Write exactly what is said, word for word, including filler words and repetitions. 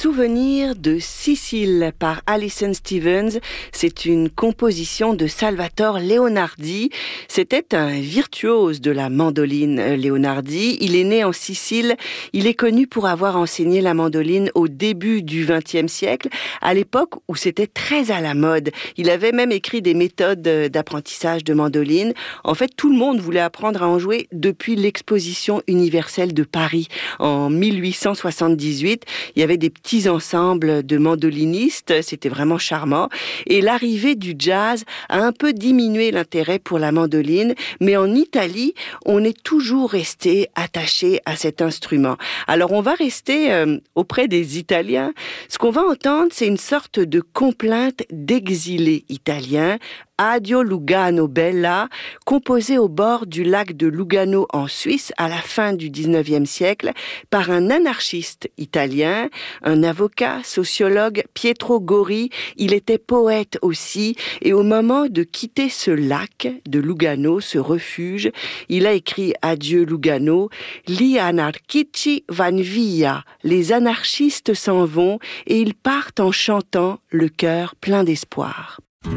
Souvenir de Sicile par Alison Stevens. C'est une composition de Salvatore Leonardi. C'était un virtuose de la mandoline, Leonardi. Il est né en Sicile. Il est connu pour avoir enseigné la mandoline au début du vingtième siècle, à l'époque où c'était très à la mode. Il avait même écrit des méthodes d'apprentissage de mandoline. En fait, tout le monde voulait apprendre à en jouer depuis l'exposition universelle de Paris en mille huit cent soixante-dix-huit. Il y avait des petits ensembles de mandolinistes, c'était vraiment charmant. Et l'arrivée du jazz a un peu diminué l'intérêt pour la mandoline, mais en Italie, on est toujours resté attaché à cet instrument. Alors on va rester euh, auprès des Italiens. Ce qu'on va entendre, c'est une sorte de complainte d'exilés italiens, Addio Lugano Bella, composé au bord du lac de Lugano en Suisse à la fin du dix-neuvième siècle par un anarchiste italien, un avocat, sociologue, Pietro Gori. Il était poète aussi et au moment de quitter ce lac de Lugano, ce refuge, il a écrit Adieu Lugano, Gli anarchici van via, les anarchistes s'en vont et ils partent en chantant le cœur plein d'espoir.